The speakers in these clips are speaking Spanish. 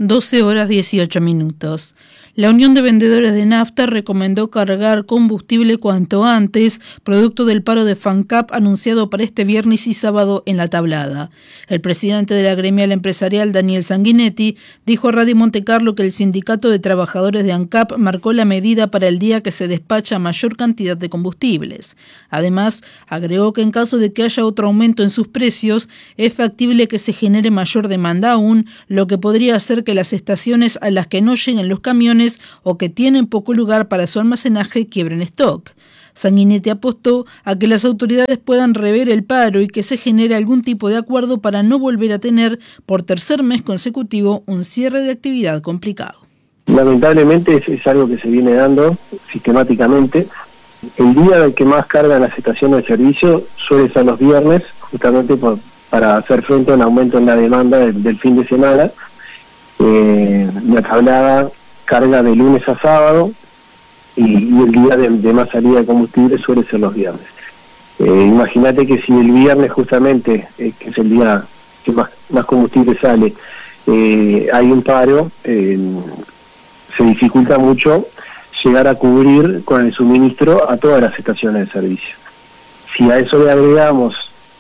12 horas 18 minutos. La Unión de Vendedores de Nafta recomendó cargar combustible cuanto antes, producto del paro de FANCAP anunciado para este viernes y sábado en La Tablada. El presidente de la gremial empresarial, Daniel Sanguinetti, dijo a Radio Montecarlo que el sindicato de trabajadores de ANCAP marcó la medida para el día que se despacha mayor cantidad de combustibles. Además, agregó que en caso de que haya otro aumento en sus precios, es factible que se genere mayor demanda aún, lo que podría hacer que las estaciones a las que no lleguen los camiones o que tienen poco lugar para su almacenaje quiebren stock. Sanguinetti apostó a que las autoridades puedan rever el paro y que se genere algún tipo de acuerdo para no volver a tener por tercer mes consecutivo un cierre de actividad complicado. Lamentablemente es algo que se viene dando sistemáticamente. El día del que más cargan las estaciones de servicio suele ser los viernes, justamente para hacer frente a un aumento en la demanda del fin de semana. La Tablada carga de lunes a sábado y el día de más salida de combustible suele ser los viernes. Imagínate que si el viernes justamente, que es el día que más combustible sale, hay un paro, se dificulta mucho llegar a cubrir con el suministro a todas las estaciones de servicio. Si a eso le agregamos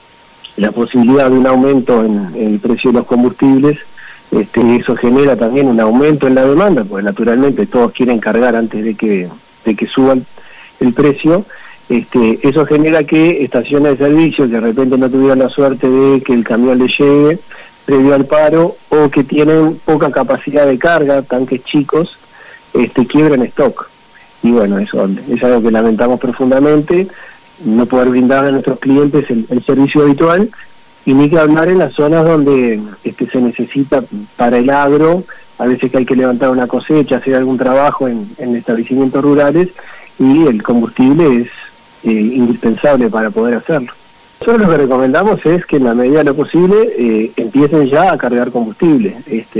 la posibilidad de un aumento en el precio de los combustibles, eso genera también un aumento en la demanda, porque naturalmente todos quieren cargar antes de que suba el precio. Eso genera que estaciones de servicio que de repente no tuvieron la suerte de que el camión le llegue previo al paro, o que tienen poca capacidad de carga, tanques chicos, quiebran stock. Y bueno, eso es algo que lamentamos profundamente, no poder brindar a nuestros clientes el servicio habitual, y ni que hablar en las zonas donde se necesita para el agro, a veces que hay que levantar una cosecha, hacer algún trabajo en establecimientos rurales, y el combustible es indispensable para poder hacerlo. Nosotros lo que recomendamos es que en la medida de lo posible empiecen ya a cargar combustible.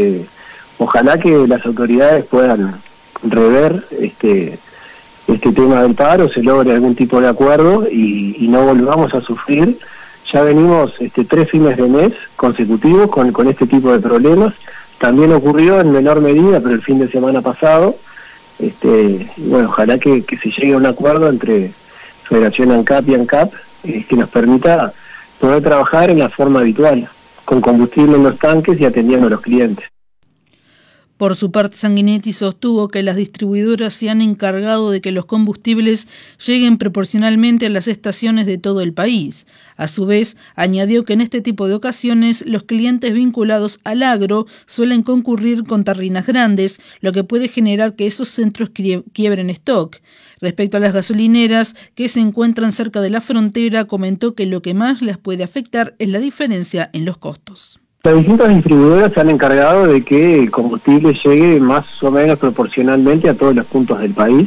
Ojalá que las autoridades puedan rever este tema del paro, se logre algún tipo de acuerdo y no volvamos a sufrir. Ya venimos 3 fines de mes consecutivos con este tipo de problemas. También ocurrió en menor medida, pero el fin de semana pasado. Bueno, ojalá que se llegue a un acuerdo entre Federación ANCAP y ANCAP que nos permita poder trabajar en la forma habitual, con combustible en los tanques y atendiendo a los clientes. Por su parte, Sanguinetti sostuvo que las distribuidoras se han encargado de que los combustibles lleguen proporcionalmente a las estaciones de todo el país. A su vez, añadió que en este tipo de ocasiones los clientes vinculados al agro suelen concurrir con tarrinas grandes, lo que puede generar que esos centros quiebren stock. Respecto a las gasolineras que se encuentran cerca de la frontera, comentó que lo que más les puede afectar es la diferencia en los costos. Las distintas distribuidoras se han encargado de que el combustible llegue más o menos proporcionalmente a todos los puntos del país.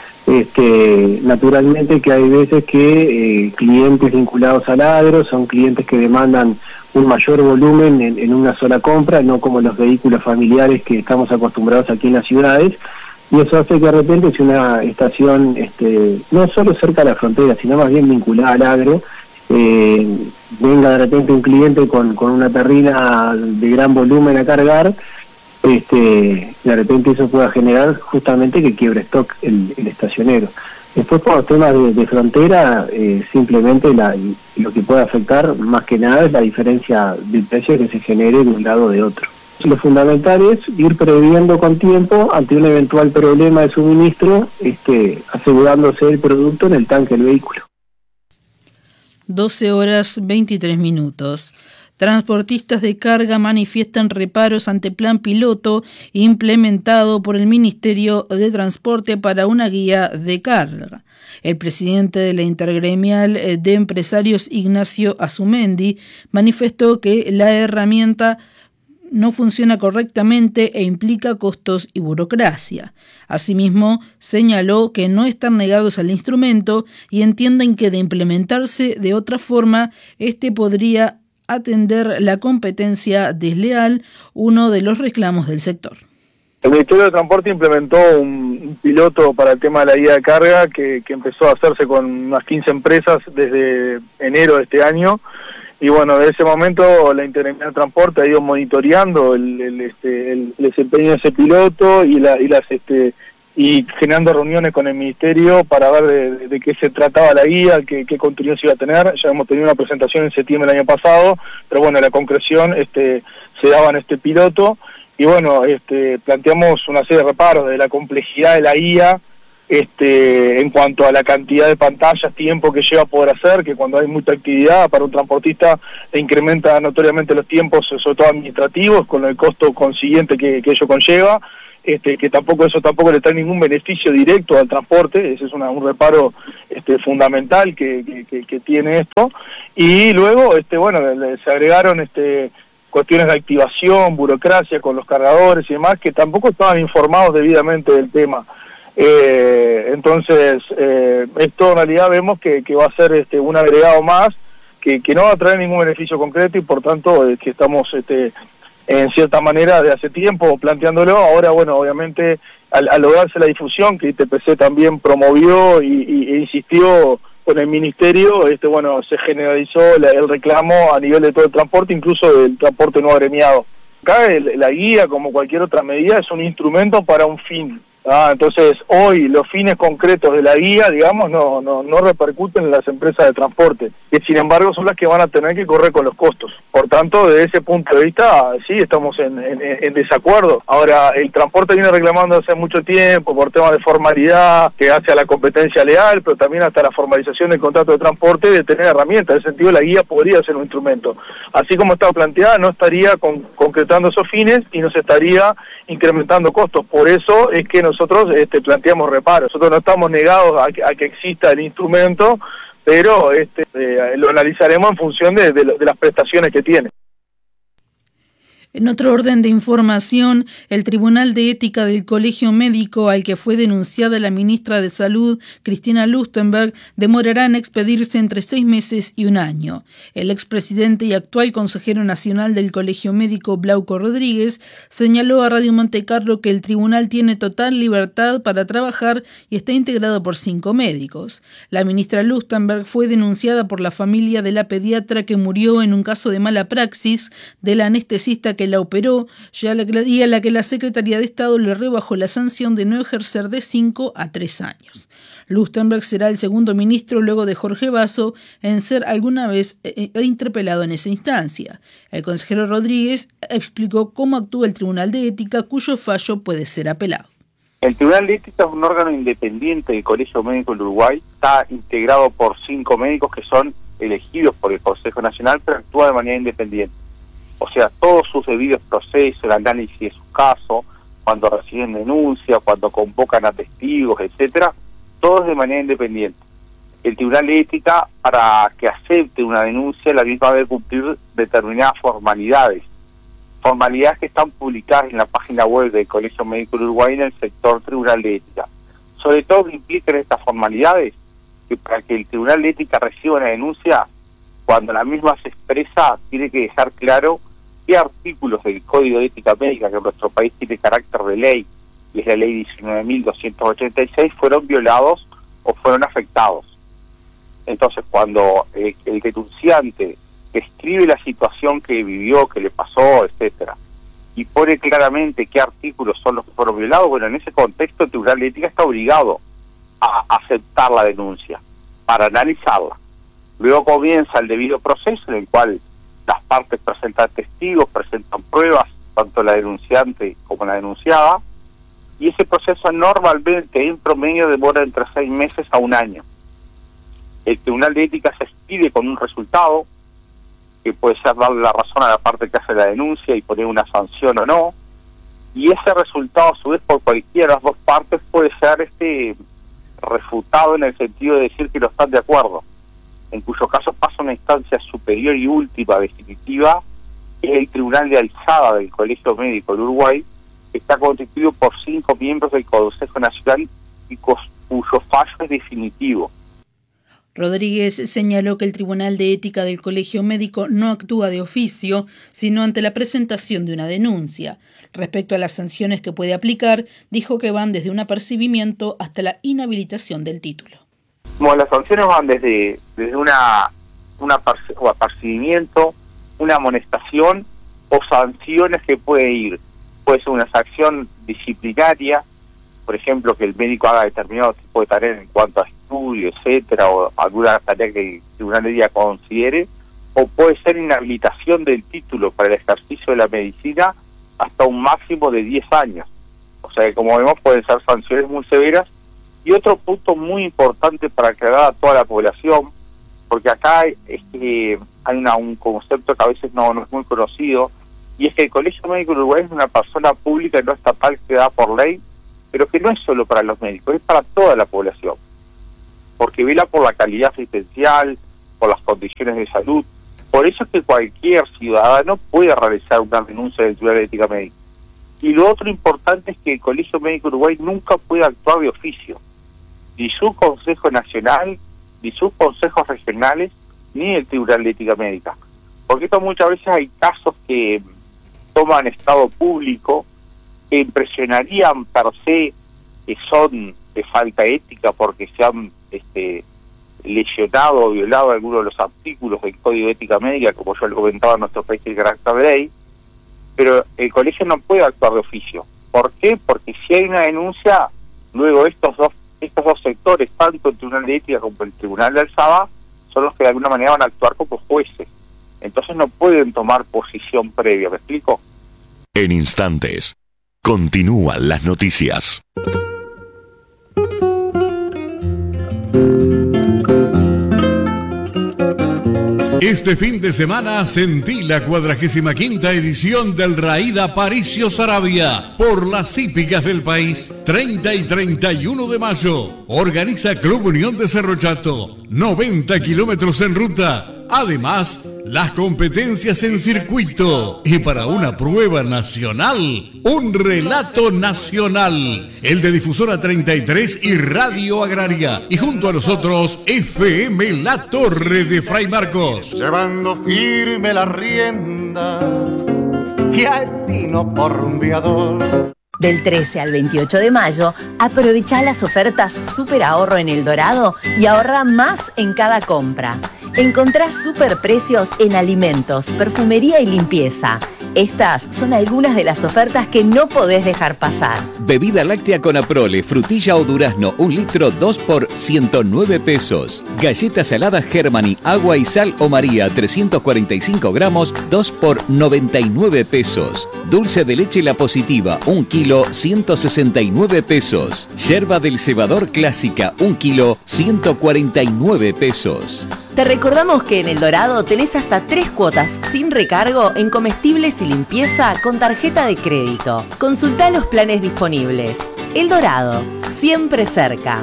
Naturalmente que hay veces que clientes vinculados al agro son clientes que demandan un mayor volumen en una sola compra, no como los vehículos familiares que estamos acostumbrados aquí en las ciudades, y eso hace que de repente si una estación no solo cerca de la frontera, sino más bien vinculada al agro, venga de repente un cliente con una terrina de gran volumen a cargar, de repente eso pueda generar justamente que quiebre stock el estacionero. Después por los temas de frontera, simplemente lo que puede afectar más que nada es la diferencia del precio que se genere de un lado o de otro. Lo fundamental es ir previendo con tiempo ante un eventual problema de suministro, asegurándose el producto en el tanque del vehículo. 12 horas 23 minutos. Transportistas de carga manifiestan reparos ante plan piloto implementado por el Ministerio de Transporte para una guía de carga. El presidente de la Intergremial de Empresarios, Ignacio Azumendi, manifestó que la herramienta no funciona correctamente e implica costos y burocracia. Asimismo, señaló que no están negados al instrumento y entienden que de implementarse de otra forma, podría atender la competencia desleal, uno de los reclamos del sector. El Ministerio de Transporte implementó un piloto para el tema de la guía de carga que empezó a hacerse con unas 15 empresas desde enero de este año, Y bueno, desde ese momento la Interinidad de Transporte ha ido monitoreando el desempeño de ese piloto y generando reuniones con el Ministerio para ver de qué se trataba la guía, qué contenido se iba a tener. Ya hemos tenido una presentación en septiembre del año pasado, pero bueno, la concreción se daba en este piloto, y bueno, planteamos una serie de reparos de la complejidad de la guía, en cuanto a la cantidad de pantallas, tiempo que lleva a poder hacer, que cuando hay mucha actividad para un transportista le incrementa notoriamente los tiempos, sobre todo administrativos, con el costo consiguiente que ello conlleva. Que eso tampoco le trae ningún beneficio directo al transporte. Ese es un reparo fundamental que tiene esto. Y luego se agregaron cuestiones de activación, burocracia con los cargadores y demás, que tampoco estaban informados debidamente del tema. Entonces esto en realidad vemos que va a ser un agregado más que no va a traer ningún beneficio concreto, y por tanto que estamos en cierta manera de hace tiempo planteándolo. Ahora, bueno, obviamente al lograrse la difusión que ITPC también promovió e insistió con el Ministerio, se generalizó el reclamo a nivel de todo el transporte, incluso del transporte no agremiado. Acá la guía, como cualquier otra medida, es un instrumento para un fin. Entonces, hoy los fines concretos de la guía, digamos, no repercuten en las empresas de transporte, que sin embargo son las que van a tener que correr con los costos. Por tanto, desde ese punto de vista, sí, estamos en desacuerdo. Ahora, el transporte viene reclamando hace mucho tiempo por temas de formalidad, que hace a la competencia leal, pero también hasta la formalización del contrato de transporte, de tener herramientas. En ese sentido, la guía podría ser un instrumento. Así como está planteada, no estaría concretando esos fines y no se estaría incrementando costos. Por eso es que nosotros planteamos reparos. Nosotros no estamos negados a que exista el instrumento, pero lo analizaremos en función de las prestaciones que tiene. En otro orden de información, el Tribunal de Ética del Colegio Médico, al que fue denunciada la ministra de Salud, Cristina Lustenberg, demorará en expedirse entre 6 meses y 1 año. El expresidente y actual consejero nacional del Colegio Médico, Glauco Rodríguez, señaló a Radio Montecarlo que el tribunal tiene total libertad para trabajar y está integrado por 5 médicos. La ministra Lustenberg fue denunciada por la familia de la pediatra que murió en un caso de mala praxis de la anestesista que la operó y a la que la Secretaría de Estado le rebajó la sanción de no ejercer de 5 a 3 años. Lustenberg será el segundo ministro luego de Jorge Basso en ser alguna vez interpelado en esa instancia. El consejero Rodríguez explicó cómo actúa el Tribunal de Ética, cuyo fallo puede ser apelado. El Tribunal de Ética es un órgano independiente del Colegio Médico del Uruguay. Está integrado por 5 médicos que son elegidos por el Consejo Nacional, pero actúa de manera independiente. O sea, todos sus debidos procesos, el análisis de su caso, cuando reciben denuncia, cuando convocan a testigos, etcétera, todo es de manera independiente. El Tribunal de Ética, para que acepte una denuncia, la misma debe cumplir determinadas formalidades que están publicadas en la página web del Colegio Médico del Uruguay en el sector Tribunal de Ética. Sobre todo que implican estas formalidades, que para que el Tribunal de Ética reciba una denuncia, cuando la misma se expresa, tiene que dejar claro qué artículos del Código de Ética Médica, que en nuestro país tiene carácter de ley, y es la ley 19.286, fueron violados o fueron afectados. Entonces, cuando el denunciante describe la situación que vivió, que le pasó, etcétera, y pone claramente qué artículos son los que fueron violados, bueno, en ese contexto el Tribunal de Ética está obligado a aceptar la denuncia, para analizarla. Luego comienza el debido proceso en el cual las partes presentan testigos, presentan pruebas, tanto la denunciante como la denunciada, y ese proceso normalmente en promedio demora entre 6 meses a 1 año. El Tribunal de Ética se expide con un resultado, que puede ser darle la razón a la parte que hace la denuncia y poner una sanción o no, y ese resultado a su vez por cualquiera de las 2 partes puede ser refutado en el sentido de decir que no están de acuerdo, en cuyo caso pasa a una instancia superior y última, definitiva, que es el Tribunal de Alzada del Colegio Médico del Uruguay, que está constituido por 5 miembros del Consejo Nacional y cuyo fallo es definitivo. Rodríguez señaló que el Tribunal de Ética del Colegio Médico no actúa de oficio, sino ante la presentación de una denuncia. Respecto a las sanciones que puede aplicar, dijo que van desde un apercibimiento hasta la inhabilitación del título. Bueno, las sanciones van desde una o apercibimiento, una amonestación o sanciones que puede ir. Puede ser una sanción disciplinaria, por ejemplo, que el médico haga determinado tipo de tarea en cuanto a estudio, etcétera, o alguna tarea que el tribunal de día considere, o puede ser inhabilitación del título para el ejercicio de la medicina hasta un máximo de 10 años. O sea que, como vemos, pueden ser sanciones muy severas. Y otro punto muy importante para aclarar a toda la población, porque acá es que hay un concepto que a veces no es muy conocido, y es que el Colegio Médico Uruguay es una persona pública y no estatal que da por ley, pero que no es solo para los médicos, es para toda la población, porque vela por la calidad asistencial, por las condiciones de salud. Por eso es que cualquier ciudadano puede realizar una denuncia del Tribunal de Ética Médica. Y lo otro importante es que el Colegio Médico Uruguay nunca puede actuar de oficio, ni su Consejo Nacional, ni sus consejos regionales, ni el Tribunal de Ética Médica. Porque esto muchas veces hay casos que toman estado público, que impresionarían per se que son de falta ética porque se han lesionado o violado algunos de los artículos del Código de Ética Médica, como yo le comentaba, en nuestro país el carácter de ley, pero el colegio no puede actuar de oficio. ¿Por qué? Porque si hay una denuncia, luego estos dos sectores, tanto el Tribunal de Ética como el Tribunal de Alzaba, son los que de alguna manera van a actuar como jueces. Entonces no pueden tomar posición previa, ¿me explico? En instantes, continúan las noticias. Este fin de semana sentí la 45ª edición del Raída Aparicio Saravia por las hípicas del país, 30 y 31 de mayo. Organiza Club Unión de Cerro Chato, 90 kilómetros en ruta. Además, las competencias en circuito y para una prueba nacional, un relato nacional, el de Difusora 33 y Radio Agraria, y junto a nosotros FM La Torre de Fray Marcos. Llevando firme la rienda y al tino porrumbeador. Del 13 al 28 de mayo, aprovecha las ofertas Super Ahorro en El Dorado y ahorra más en cada compra. Encontrás superprecios en alimentos, perfumería y limpieza. Estas son algunas de las ofertas que no podés dejar pasar. Bebida láctea con Aprole, frutilla o durazno, 1 litro, 2 por 109 pesos. Galletas saladas Germany, agua y sal o María, 345 gramos, 2 por 99 pesos. Dulce de leche La Positiva, 1 kilo, 169 pesos. Yerba del cebador clásica, 1 kilo, 149 pesos. Te recordamos que en El Dorado tenés hasta 3 cuotas sin recargo en comestibles y limpieza con tarjeta de crédito. Consultá los planes disponibles. El Dorado, siempre cerca.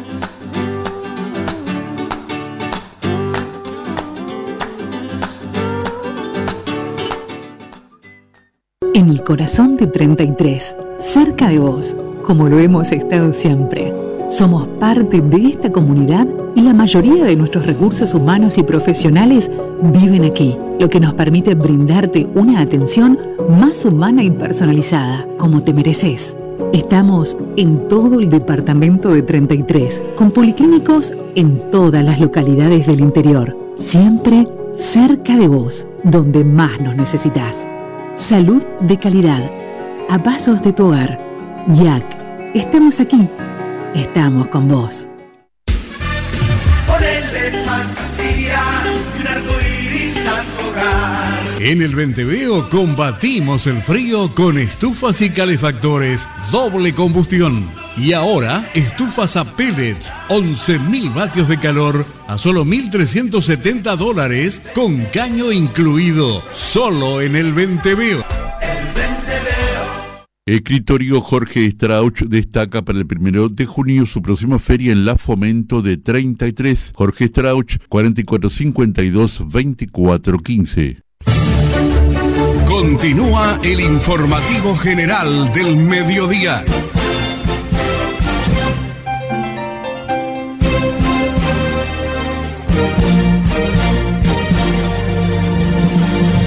En el corazón de 33, cerca de vos, como lo hemos estado siempre. Somos parte de esta comunidad y la mayoría de nuestros recursos humanos y profesionales viven aquí, lo que nos permite brindarte una atención más humana y personalizada, como te mereces. Estamos en todo el departamento de 33, con policlínicos en todas las localidades del interior, siempre cerca de vos, donde más nos necesitas. Salud de calidad, a pasos de tu hogar. YAC, estamos aquí. Estamos con vos. Ponele fantasía y un arcoíris a tu hogar. En el Venteveo combatimos el frío con estufas y calefactores doble combustión. Y ahora, estufas a pellets, 11.000 vatios de calor a solo $1.370 con caño incluido. Solo en el Venteveo. Escritorio Jorge Strauch destaca para el 1 de junio su próxima feria en La Fomento de 33. Jorge Strauch, 4452-2415. Continúa el informativo general del mediodía.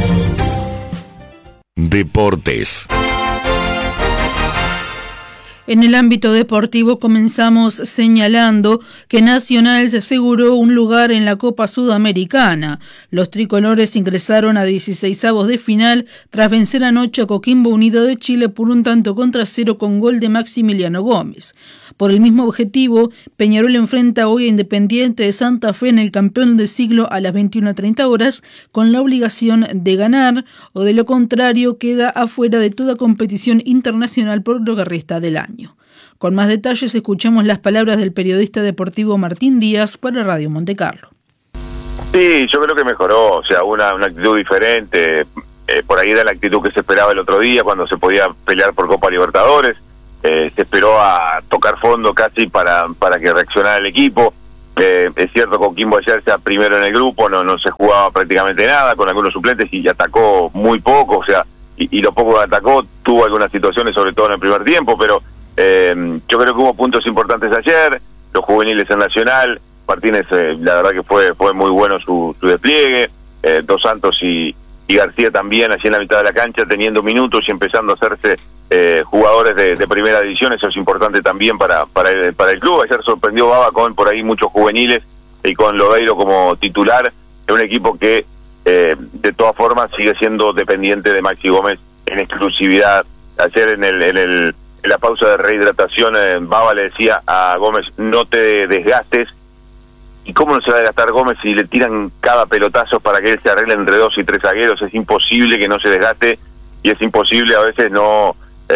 Deportes. En el ámbito deportivo comenzamos señalando que Nacional se aseguró un lugar en la Copa Sudamericana. Los tricolores ingresaron a 16avos de final tras vencer anoche a Coquimbo Unido de Chile por 1-0 con gol de Maximiliano Gómez. Por el mismo objetivo, Peñarol enfrenta hoy a Independiente de Santa Fe en el Campeón del Siglo a las 21:30 horas con la obligación de ganar, o de lo contrario queda afuera de toda competición internacional por lo que resta del año. Con más detalles escuchamos las palabras del periodista deportivo Martín Díaz para Radio Montecarlo. Sí, yo creo que mejoró, o sea, una actitud diferente, por ahí era la actitud que se esperaba el otro día cuando se podía pelear por Copa Libertadores. Se esperó a tocar fondo casi para que reaccionara el equipo. Es cierto, Coquimbo ayer sea primero en el grupo, no se jugaba prácticamente nada, con algunos suplentes y atacó muy poco, o sea, y lo poco que atacó tuvo algunas situaciones, sobre todo en el primer tiempo, pero yo creo que hubo puntos importantes ayer, los juveniles en Nacional, Martínez, la verdad que fue muy bueno su despliegue, Dos Santos y García también allí en la mitad de la cancha teniendo minutos y empezando a hacerse jugadores de primera división. Eso es importante también para el club. Ayer sorprendió Baba con por ahí muchos juveniles y con Lodeiro como titular de un equipo que de todas formas sigue siendo dependiente de Maxi Gómez en exclusividad. Ayer en la pausa de rehidratación Baba le decía a Gómez: no te desgastes. ¿Y cómo no se va a desgastar Gómez si le tiran cada pelotazo para que él se arregle entre 2 y 3 zagueros? Es imposible que no se desgaste y es imposible a veces no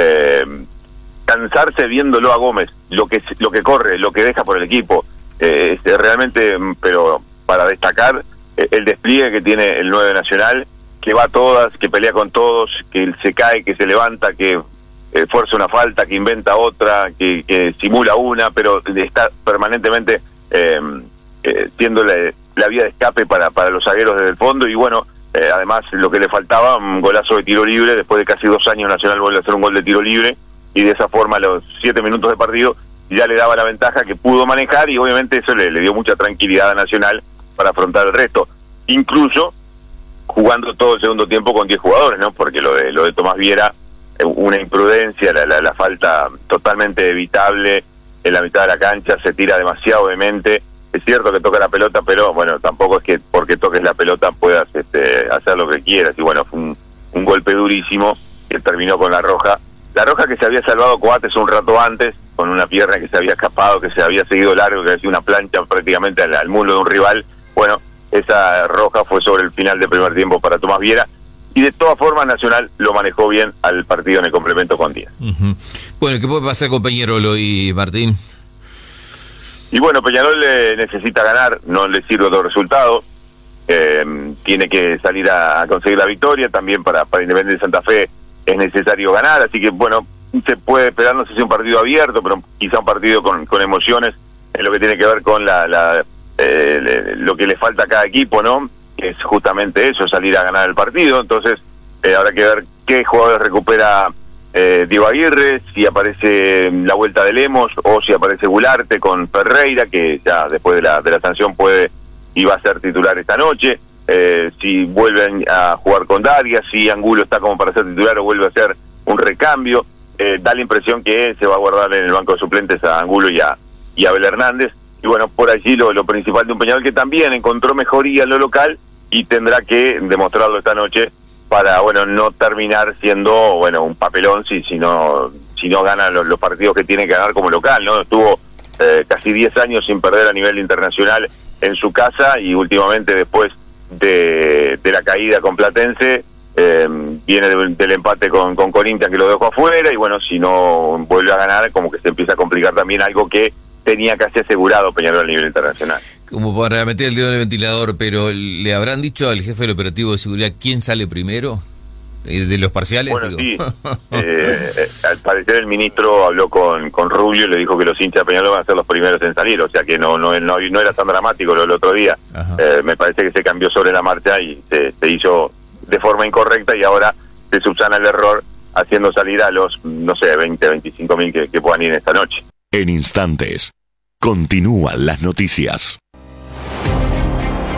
cansarse viéndolo a Gómez, lo que corre, lo que deja por el equipo. Realmente, pero para destacar el despliegue que tiene el 9 Nacional, que va a todas, que pelea con todos, que se cae, que se levanta, que fuerza una falta, que inventa otra, que simula una, pero está permanentemente siendo la vía de escape para los zagueros desde el fondo. Y bueno, además lo que le faltaba, un golazo de tiro libre. Después de casi 2 años Nacional vuelve a hacer un gol de tiro libre y de esa forma a los 7 minutos de partido ya le daba la ventaja que pudo manejar, y obviamente eso le dio mucha tranquilidad a Nacional para afrontar el resto, incluso jugando todo el segundo tiempo con 10 jugadores, ¿no? Porque lo de Tomás Viera, una imprudencia, la falta totalmente evitable en la mitad de la cancha, se tira demasiado vehemente. Es cierto que toca la pelota, pero bueno, tampoco es que porque toques la pelota puedas hacer lo que quieras. Y bueno, fue un golpe durísimo que terminó con la roja. La roja que se había salvado Coates un rato antes, con una pierna que se había escapado, que se había seguido largo, que hacía una plancha prácticamente al muslo de un rival. Bueno, esa roja fue sobre el final del primer tiempo para Tomás Viera. Y de todas formas Nacional lo manejó bien al partido en el complemento con Díaz. Bueno, ¿qué puede pasar con Peñarol hoy, Martín? Y bueno, Peñarol necesita ganar, no le sirve otro resultado. Tiene que salir a conseguir la victoria. También para Independiente de Santa Fe es necesario ganar, así que bueno, se puede esperar, no sé si un partido abierto, pero quizá un partido con emociones en lo que tiene que ver con lo que le falta a cada equipo, ¿no? Que es justamente eso, salir a ganar el partido. Entonces habrá que ver qué jugadores recupera Diego Aguirre, si aparece la vuelta de Lemos o si aparece Gularte con Ferreira, que ya después de la sanción puede y va a ser titular esta noche. Si vuelven a jugar con Darias, si Angulo está como para ser titular o vuelve a ser un recambio. Da la impresión que se va a guardar en el banco de suplentes a Angulo y a Abel Hernández. Y bueno, por allí lo principal de un Peñarol que también encontró mejoría en lo local y tendrá que demostrarlo esta noche para no terminar siendo un papelón si no gana los partidos que tiene que ganar como local, ¿no? Estuvo casi 10 años sin perder a nivel internacional en su casa, y últimamente después de la caída con Platense viene del empate con Corinthians, que lo dejó afuera, y bueno, si no vuelve a ganar como que se empieza a complicar también algo que tenía casi asegurado Peñarol a nivel internacional. Como para meter el dedo en el ventilador, pero ¿le habrán dicho al jefe del operativo de seguridad quién sale primero? ¿De los parciales? Bueno, sí. Al parecer el ministro habló con Rubio y le dijo que los hinchas de Peñarol van a ser los primeros en salir, o sea que no era tan dramático lo del otro día. Me parece que se cambió sobre la marcha y se hizo de forma incorrecta, y ahora se subsana el error haciendo salir a los, 20, 25 mil que puedan ir esta noche. En instantes, continúan las noticias.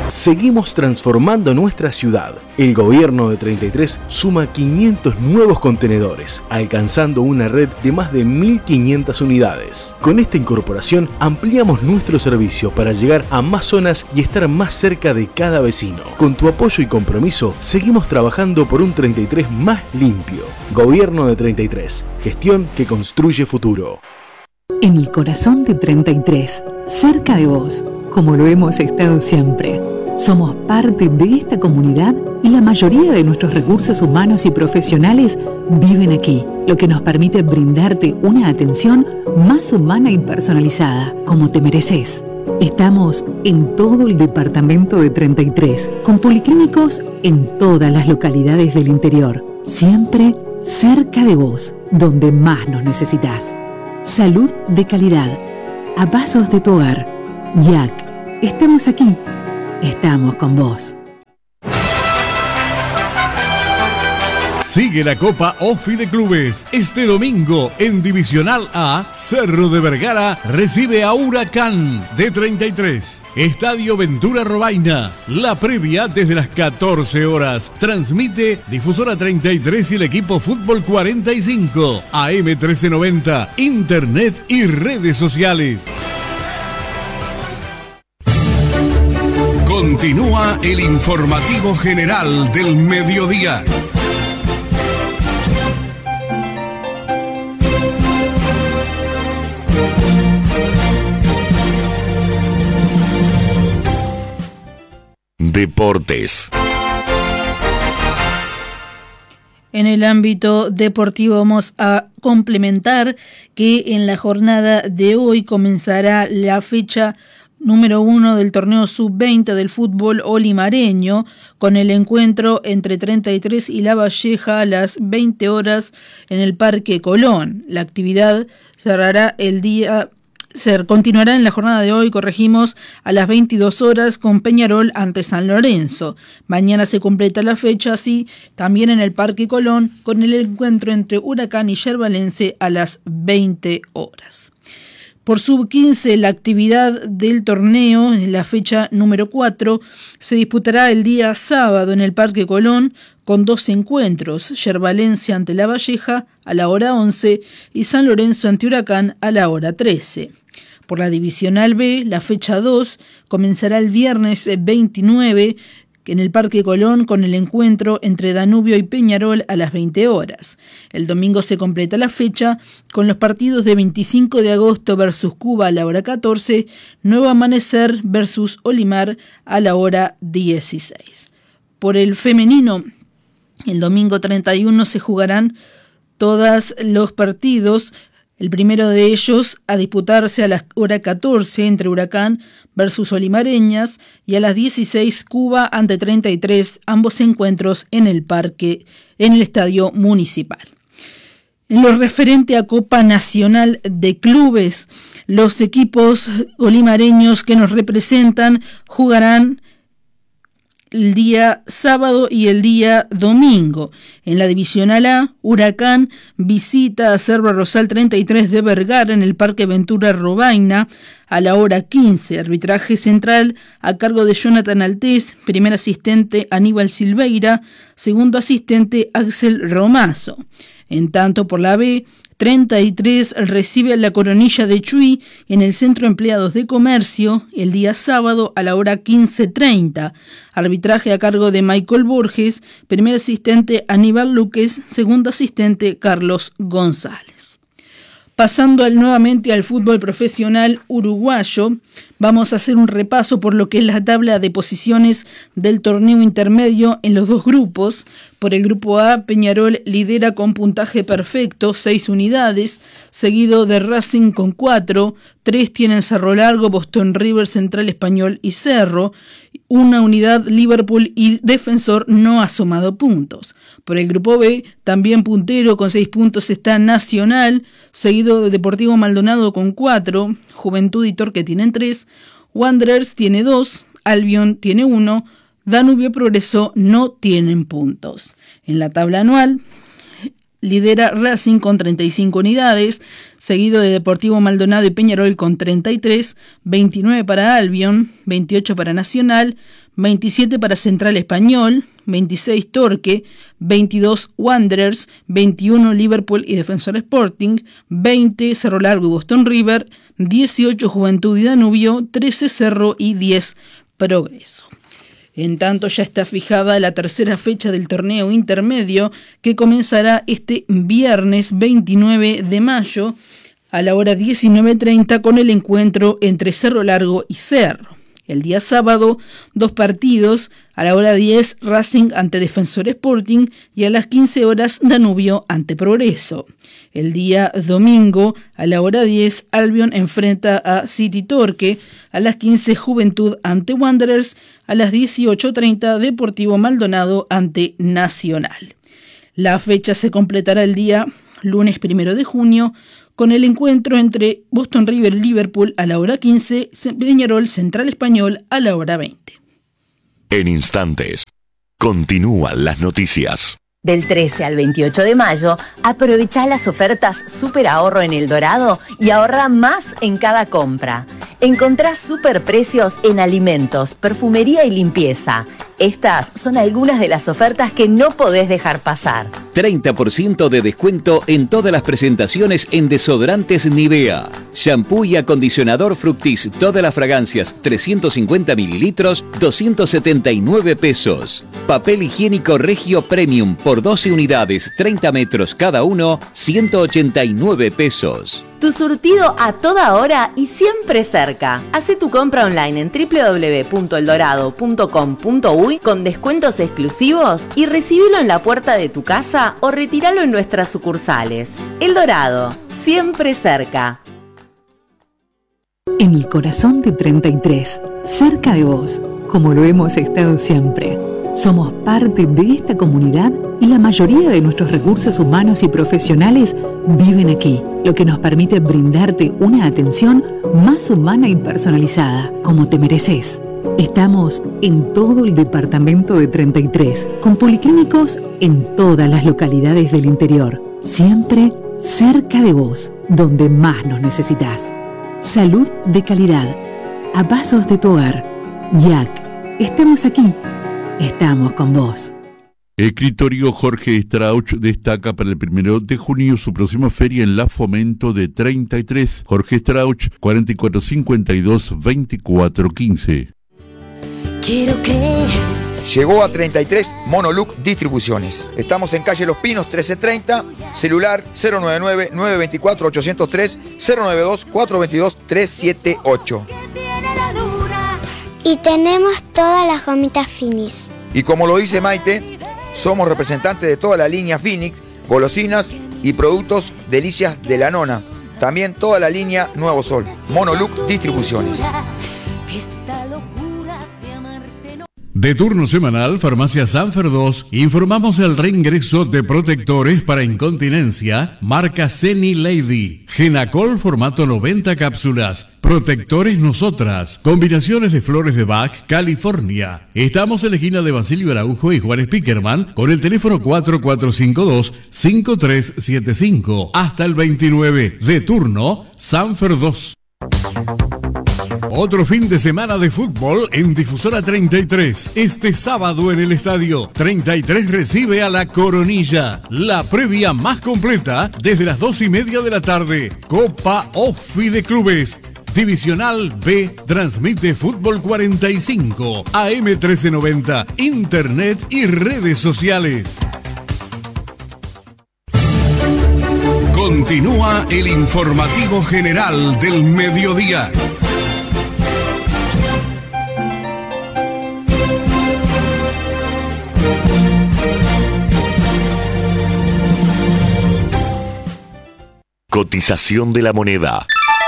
Seguimos transformando nuestra ciudad. El gobierno de 33 suma 500 nuevos contenedores, alcanzando una red de más de 1.500 unidades. Con esta incorporación ampliamos nuestro servicio para llegar a más zonas y estar más cerca de cada vecino. Con tu apoyo y compromiso, seguimos trabajando por un 33 más limpio. Gobierno de 33, gestión que construye futuro. En el corazón de 33, cerca de vos, como lo hemos estado siempre. Somos parte de esta comunidad y la mayoría de nuestros recursos humanos y profesionales viven aquí, lo que nos permite brindarte una atención más humana y personalizada, como te mereces. Estamos en todo el departamento de 33, con policlínicos en todas las localidades del interior, siempre cerca de vos, donde más nos necesitas. Salud de calidad, a pasos de tu hogar. YAC, estamos aquí. Estamos con vos. Sigue la Copa OFI de Clubes. Este domingo en Divisional A, Cerro de Vergara recibe a Huracán de 33. Estadio Ventura Robaina. La previa desde las 14 horas. Transmite Difusora 33 y el equipo Fútbol 45. AM 1390. Internet y redes sociales. Continúa el informativo general del mediodía. Deportes. En el ámbito deportivo vamos a complementar que en la jornada de hoy comenzará la fecha número 1 del torneo sub-20 del fútbol olimareño, con el encuentro entre 33 y La Valleja a las 20 horas en el Parque Colón. La actividad continuará en la jornada de hoy, a las 22 horas con Peñarol ante San Lorenzo. Mañana se completa la fecha, así también en el Parque Colón, con el encuentro entre Huracán y Yerbalense a las 20 horas. Por sub-15, la actividad del torneo, en la fecha número 4, se disputará el día sábado en el Parque Colón con 2 encuentros, Yerbalense ante La Valleja a la hora 11 y San Lorenzo ante Huracán a la hora 13. Por la Divisional B, la fecha 2 comenzará el viernes 29 en el Parque Colón con el encuentro entre Danubio y Peñarol a las 20 horas. El domingo se completa la fecha con los partidos de 25 de agosto versus Cuba a la hora 14, Nuevo Amanecer versus Olimar a la hora 16. Por el femenino, el domingo 31 se jugarán todos los partidos. El primero de ellos a disputarse a la hora 14 entre Huracán versus Olimareñas y a las 16 Cuba ante 33, ambos encuentros en el Estadio Municipal. En lo referente a Copa Nacional de Clubes, los equipos olimareños que nos representan jugarán el día sábado y el día domingo. En la Divisional A, Huracán visita a Cerro Rosal 33 de Vergara en el Parque Ventura Robaina a la hora 15. Arbitraje central a cargo de Jonathan Altés, primer asistente Aníbal Silveira, segundo asistente Axel Romazo. En tanto, por la B, 33 recibe a la Coronilla de Chuy en el Centro Empleados de Comercio el día sábado a la hora 15:30. Arbitraje a cargo de Michael Borges, primer asistente Aníbal Luques, segundo asistente Carlos González. Pasando nuevamente al fútbol profesional uruguayo, vamos a hacer un repaso por lo que es la tabla de posiciones del torneo intermedio en los dos grupos. Por el grupo A, Peñarol lidera con puntaje perfecto, 6 unidades, seguido de Racing con 4, 3 tienen Cerro Largo, Boston River, Central Español y Cerro, 1 unidad Liverpool y Defensor no ha sumado puntos. Por el grupo B, también puntero con 6 puntos está Nacional, seguido de Deportivo Maldonado con 4, Juventud y Torque tienen 3, Wanderers tiene 2, Albion tiene 1, Danubio Progreso no tienen puntos. En la tabla anual lidera Racing con 35 unidades, seguido de Deportivo Maldonado y Peñarol con 33, 29 para Albion, 28 para Nacional, 27 para Central Español, 26 Torque, 22 Wanderers, 21 Liverpool y Defensor Sporting, 20 Cerro Largo y Boston River, 18 Juventud y Danubio, 13 Cerro y 10 Progreso. En tanto, ya está fijada la tercera fecha del torneo intermedio que comenzará este viernes 29 de mayo a la hora 19:30 con el encuentro entre Cerro Largo y Cerro. El día sábado, 2 partidos, a la hora 10 Racing ante Defensor Sporting y a las 15 horas Danubio ante Progreso. El día domingo, a la hora 10 Albion enfrenta a City Torque, a las 15 Juventud ante Wanderers, a las 18:30 Deportivo Maldonado ante Nacional. La fecha se completará el día lunes 1 de junio con el encuentro entre Boston River y Liverpool a la hora 15, Peñarol Central Español a la hora 20. En instantes, continúan las noticias. Del 13 al 28 de mayo, aprovechá las ofertas Super Ahorro en El Dorado y ahorra más en cada compra. Encontrás superprecios en alimentos, perfumería y limpieza. Estas son algunas de las ofertas que no podés dejar pasar. 30% de descuento en todas las presentaciones en desodorantes Nivea. Shampoo y acondicionador Fructis, todas las fragancias, 350 mililitros, 279 pesos. Papel higiénico Regio Premium por 12 unidades, 30 metros cada uno, 189 pesos. Tu surtido a toda hora y siempre cerca. Hacé tu compra online en www.eldorado.com.uy con descuentos exclusivos y recibilo en la puerta de tu casa o retíralo en nuestras sucursales. El Dorado, siempre cerca. En el corazón de 33, cerca de vos, como lo hemos estado siempre. Somos parte de esta comunidad y la mayoría de nuestros recursos humanos y profesionales viven aquí, lo que nos permite brindarte una atención más humana y personalizada, como te mereces. Estamos en todo el departamento de 33, con policlínicos en todas las localidades del interior, siempre cerca de vos, donde más nos necesitas. Salud de calidad, a pasos de tu hogar. YAC, estamos aquí. Estamos con vos. Escritorio Jorge Strauch destaca para el 1 de junio su próxima feria en la Fomento de 33. Jorge Strauch, 4452-2415. Quiero creer. Llegó a 33 Monoluc Distribuciones. Estamos en calle Los Pinos 1330, celular 099-924-803, 092-422-378. Y tenemos todas las gomitas Finis. Y como lo dice Maite, somos representantes de toda la línea Phoenix, golosinas y productos Delicias de la Nona. También toda la línea Nuevo Sol. Monoluc Distribuciones. De turno semanal, Farmacia Sanfer 2, informamos el reingreso de protectores para incontinencia, marca Seni Lady, Genacol formato 90 cápsulas, protectores Nosotras, combinaciones de flores de Bach, California. Estamos en la esquina de Basilio Araujo y Juan Spickerman con el teléfono 4452-5375 hasta el 29. De turno, Sanfer 2. Otro fin de semana de fútbol en Difusora 33. Este sábado en el estadio 33 recibe a la Coronilla. La previa más completa desde las 2:30 de la tarde. Copa OFI de Clubes. Divisional B transmite Fútbol 45, AM 1390, Internet y redes sociales. Continúa el informativo general del mediodía. Cotización de la moneda.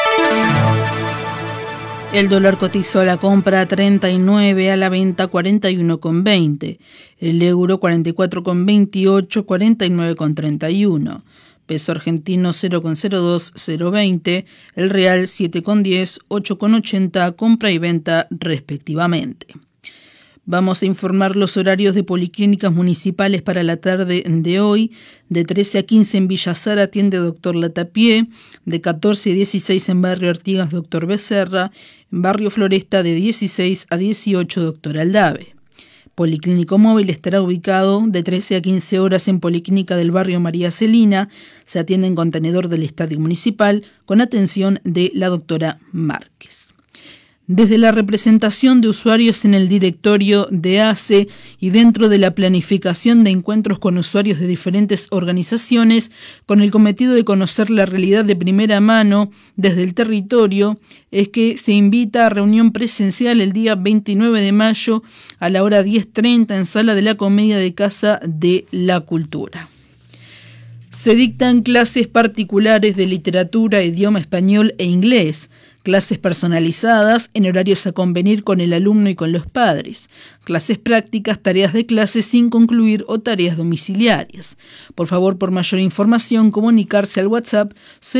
El dólar cotizó a la compra 39, a la venta 41,20. El euro 44,28, 49,31. Peso argentino 0,02, 0,20. El real 7,10, 8,80, compra y venta respectivamente. Vamos a informar los horarios de policlínicas municipales para la tarde de hoy. De 13 a 15 en Villa Sara atiende Dr. Latapié, de 14 a 16 en Barrio Artigas Dr. Becerra, en Barrio Floresta de 16 a 18 Dr. Aldave. Policlínico móvil estará ubicado de 13 a 15 horas en Policlínica del Barrio María Celina. Se atiende en contenedor del Estadio Municipal con atención de la doctora Márquez. Desde la representación de usuarios en el directorio de ACE y dentro de la planificación de encuentros con usuarios de diferentes organizaciones, con el cometido de conocer la realidad de primera mano desde el territorio, es que se invita a reunión presencial el día 29 de mayo a la hora 10:30 en Sala de la Comedia de Casa de la Cultura. Se dictan clases particulares de literatura, idioma español e inglés, clases personalizadas en horarios a convenir con el alumno y con los padres, clases prácticas, tareas de clase sin concluir o tareas domiciliarias. Por favor, por mayor información, comunicarse al WhatsApp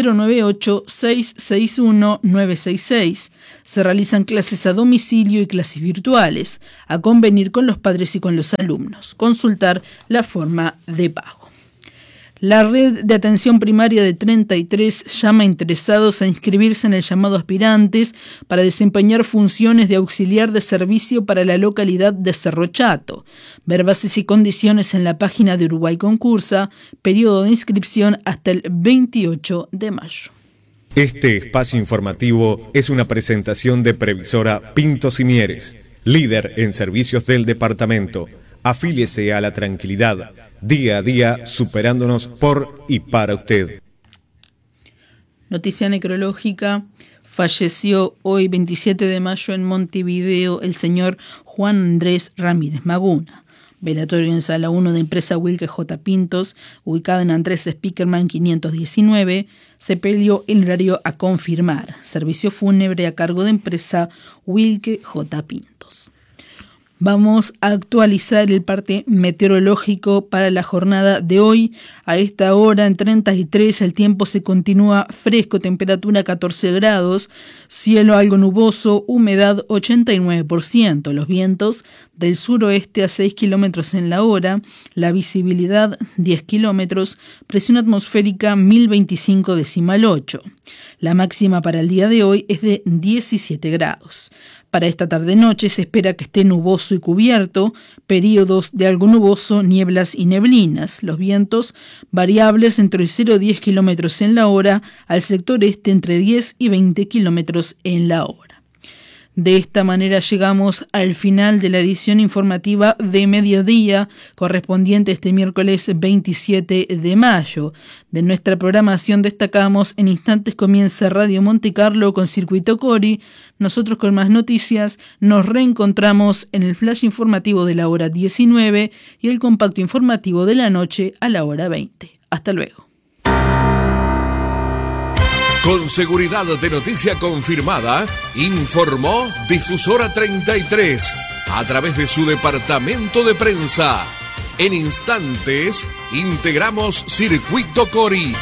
098-661-966. Se realizan clases a domicilio y clases virtuales, a convenir con los padres y con los alumnos. Consultar la forma de pago. La red de atención primaria de 33 llama a interesados a inscribirse en el llamado aspirantes para desempeñar funciones de auxiliar de servicio para la localidad de Cerro Chato. Ver bases y condiciones en la página de Uruguay Concursa, periodo de inscripción hasta el 28 de mayo. Este espacio informativo es una presentación de Previsora Pintos y Mieres, líder en servicios del departamento. Afíliese a la tranquilidad. Día a día, superándonos por y para usted. Noticia necrológica. Falleció hoy, 27 de mayo, en Montevideo, el señor Juan Andrés Ramírez Maguna. Velatorio en Sala 1 de Empresa Wilke J. Pintos, ubicada en Andrés Spickerman 519. Sepelio en horario a confirmar. Servicio fúnebre a cargo de Empresa Wilke J. Pintos. Vamos a actualizar el parte meteorológico para la jornada de hoy. A esta hora, en 33, el tiempo se continúa fresco, temperatura 14 grados, cielo algo nuboso, humedad 89%, los vientos del suroeste a 6 kilómetros en la hora, la visibilidad 10 kilómetros, presión atmosférica 1025,8. La máxima para el día de hoy es de 17 grados. Para esta tarde-noche se espera que esté nuboso y cubierto, periodos de algo nuboso, nieblas y neblinas. Los vientos variables entre 0 y 10 kilómetros en la hora, al sector este entre 10 y 20 kilómetros en la hora. De esta manera llegamos al final de la edición informativa de mediodía, correspondiente este miércoles 27 de mayo. De nuestra programación destacamos: en instantes comienza Radio Monte Carlo con Circuito Cori. Nosotros con más noticias nos reencontramos en el flash informativo de la hora 19 y el compacto informativo de la noche a la hora 20. Hasta luego. Con seguridad de noticia confirmada, informó Difusora 33 a través de su departamento de prensa. En instantes, integramos Circuito Cori.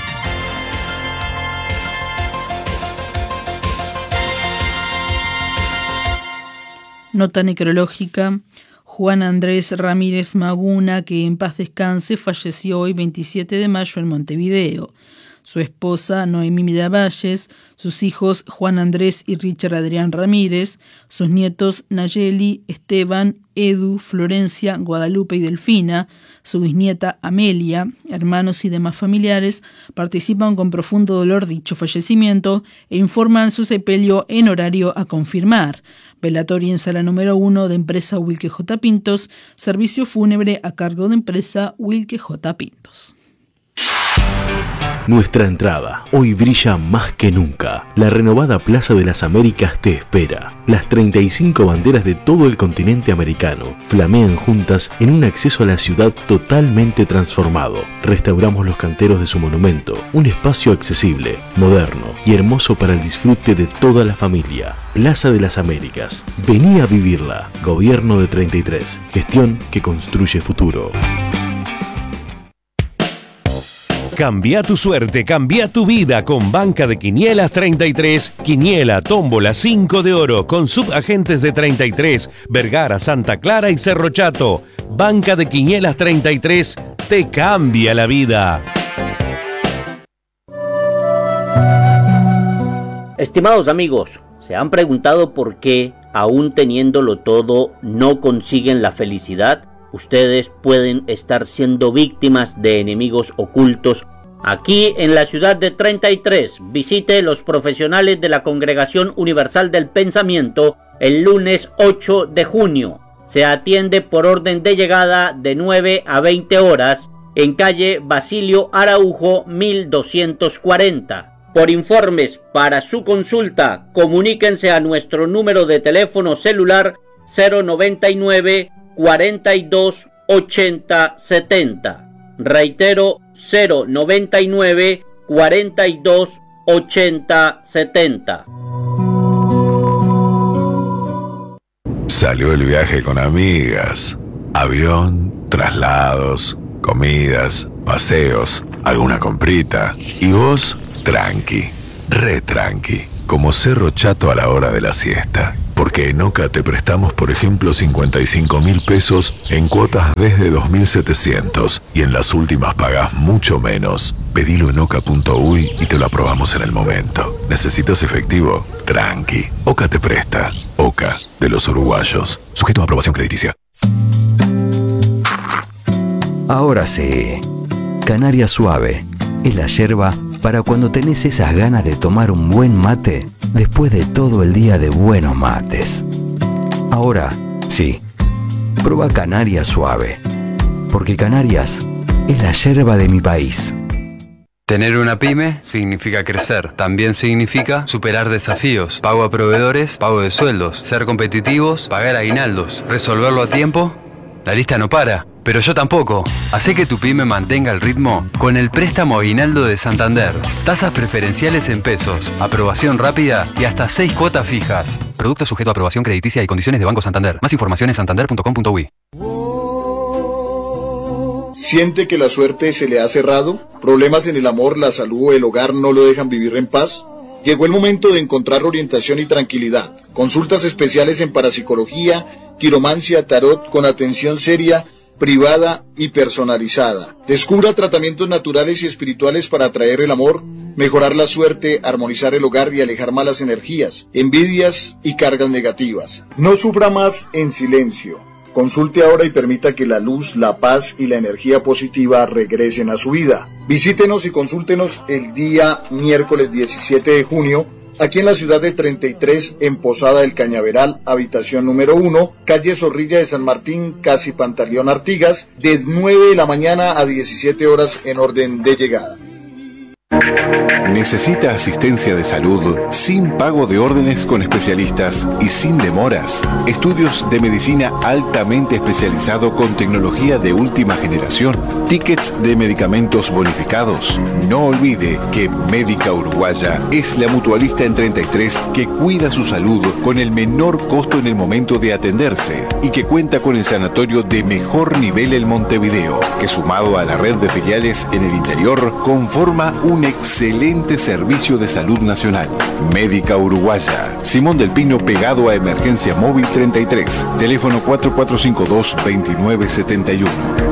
Nota necrológica. Juan Andrés Ramírez Maguna, que en paz descanse, falleció hoy 27 de mayo en Montevideo. Su esposa Noemí Miravalles, sus hijos Juan Andrés y Richard Adrián Ramírez, sus nietos Nayeli, Esteban, Edu, Florencia, Guadalupe y Delfina, su bisnieta Amelia, hermanos y demás familiares participan con profundo dolor dicho fallecimiento e informan su sepelio en horario a confirmar. Velatorio en Sala número 1 de Empresa Wilke J. Pintos, servicio fúnebre a cargo de Empresa Wilke J. Pintos. Nuestra entrada hoy brilla más que nunca. La renovada Plaza de las Américas te espera. Las 35 banderas de todo el continente americano flamean juntas en un acceso a la ciudad totalmente transformado. Restauramos los canteros de su monumento, un espacio accesible, moderno y hermoso para el disfrute de toda la familia. Plaza de las Américas. Vení a vivirla. Gobierno de 33. Gestión que construye futuro. Cambia tu suerte, cambia tu vida con Banca de Quinielas 33. Quiniela, tómbola, 5 de oro con subagentes de 33, Vergara, Santa Clara y Cerro Chato. Banca de Quinielas 33 te cambia la vida. Estimados amigos, ¿se han preguntado por qué, aún teniéndolo todo, no consiguen la felicidad? Ustedes pueden estar siendo víctimas de enemigos ocultos. Aquí en la ciudad de 33, visite los profesionales de la Congregación Universal del Pensamiento el lunes 8 de junio. Se atiende por orden de llegada de 9 a 20 horas en calle Basilio Araujo 1240. Por informes para su consulta, comuníquense a nuestro número de teléfono celular 099 42 80 70. Reitero, 099 42 80 70. Salió el viaje con amigas. Avión, traslados, comidas, paseos, alguna comprita. Y vos, tranqui, re tranqui, como Cerro Chato a la hora de la siesta. Porque en Oca te prestamos, por ejemplo, 55.000 pesos en cuotas desde 2.700 y en las últimas pagás mucho menos. Pedilo en oca.uy y te lo aprobamos en el momento. ¿Necesitas efectivo? Tranqui. Oca te presta. Oca, de los uruguayos. Sujeto a aprobación crediticia. Ahora sí. Canaria Suave es la yerba para cuando tenés esas ganas de tomar un buen mate después de todo el día de buenos mates. Ahora, sí, prueba Canaria Suave, porque Canarias es la yerba de mi país. Tener una pyme significa crecer. También significa superar desafíos, pago a proveedores, pago de sueldos, ser competitivos, pagar aguinaldos, resolverlo a tiempo. La lista no para, pero yo tampoco. Hacé que tu pyme mantenga el ritmo con el préstamo aguinaldo de Santander. Tasas preferenciales en pesos, aprobación rápida y hasta 6 cuotas fijas. Producto sujeto a aprobación crediticia y condiciones de Banco Santander. Más información en santander.com.uy. ¿Siente que la suerte se le ha cerrado? ¿Problemas en el amor, la salud o el hogar no lo dejan vivir en paz? Llegó el momento de encontrar orientación y tranquilidad. Consultas especiales en parapsicología, quiromancia, tarot, con atención seria, privada y personalizada. Descubra tratamientos naturales y espirituales para atraer el amor, mejorar la suerte, armonizar el hogar y alejar malas energías, envidias y cargas negativas. No sufra más en silencio. Consulte ahora y permita que la luz, la paz y la energía positiva regresen a su vida. Visítenos y consúltenos el día miércoles 17 de junio, aquí en la ciudad de 33, en Posada del Cañaveral, habitación número 1, calle Zorrilla de San Martín, casi Pantaleón Artigas, de 9 de la mañana a 17 horas en orden de llegada. ¿Necesita asistencia de salud sin pago de órdenes con especialistas y sin demoras? Estudios de medicina altamente especializado con tecnología de última generación. Tickets de medicamentos bonificados. No olvide que Médica Uruguaya es la mutualista en 33 que cuida su salud con el menor costo en el momento de atenderse y que cuenta con el sanatorio de mejor nivel en Montevideo, que sumado a la red de filiales en el interior conforma un excelente servicio de salud nacional. Médica Uruguaya. Simón del Pino pegado a Emergencia Móvil 33. Teléfono 4452-2971.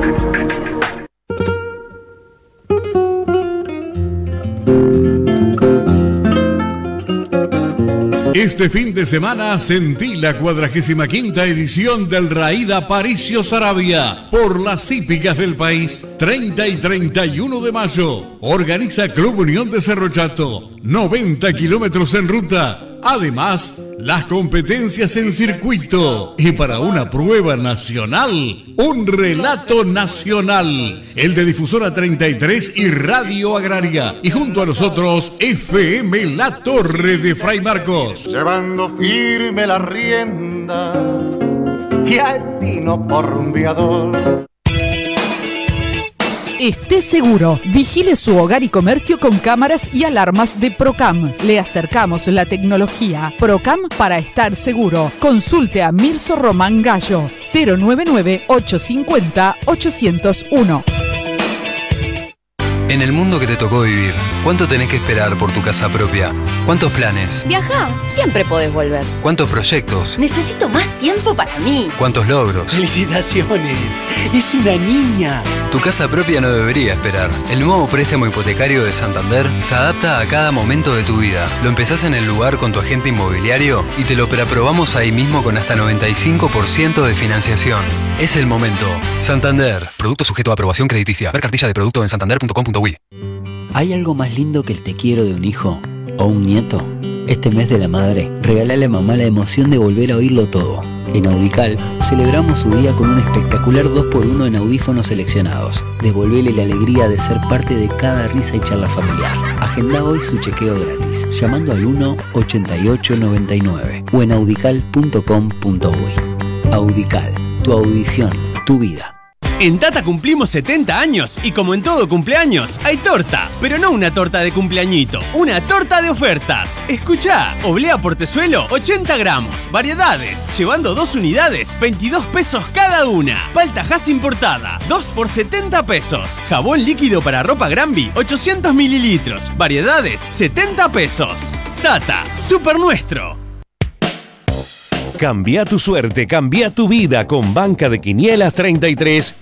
Este fin de semana sentí la 45ª edición del Raída Paricio Saravia por las hípicas del país, 30 y 31 de mayo. Organiza Club Unión de Cerro Chato, 90 kilómetros en ruta. Además, las competencias en circuito y para una prueba nacional, un relato nacional, el de Difusora 33 y Radio Agraria, y junto a nosotros FM La Torre de Fray Marcos. Llevando firme la rienda y al tino por rumbeador. Esté seguro, vigile su hogar y comercio con cámaras y alarmas de Procam. Le acercamos la tecnología Procam para estar seguro. Consulte a Mirso Román Gallo, 099-850-801. En el mundo que te tocó vivir, ¿cuánto tenés que esperar por tu casa propia? ¿Cuántos planes? Viajá, siempre podés volver. ¿Cuántos proyectos? Necesito más tiempo para mí. ¿Cuántos logros? ¡Felicitaciones! ¡Es una niña! Tu casa propia no debería esperar. El nuevo préstamo hipotecario de Santander se adapta a cada momento de tu vida. Lo empezás en el lugar con tu agente inmobiliario y te lo preaprobamos ahí mismo con hasta 95% de financiación. Es el momento. Santander. Producto sujeto a aprobación crediticia. Ver cartilla de producto en santander.com.uy. ¿Hay algo más lindo que el te quiero de un hijo o un nieto? Este mes de la madre, regálale a mamá la emoción de volver a oírlo todo. En Audical celebramos su día con un espectacular 2x1 en audífonos seleccionados. Devolvele la alegría de ser parte de cada risa y charla familiar. Agenda hoy su chequeo gratis, llamando al 1-8899 o en audical.com.uy. Audical, tu audición, tu vida. En Tata cumplimos 70 años y como en todo cumpleaños, hay torta, pero no una torta de cumpleañito, una torta de ofertas. Escuchá, oblea portezuelo 80 gramos, variedades, llevando 2 unidades, 22 pesos cada una. Palta Hass importada, 2 por 70 pesos. Jabón líquido para ropa Granby, 800 mililitros, variedades, 70 pesos. Tata, super nuestro. Cambia tu suerte, cambia tu vida con Banca de Quinielas 33,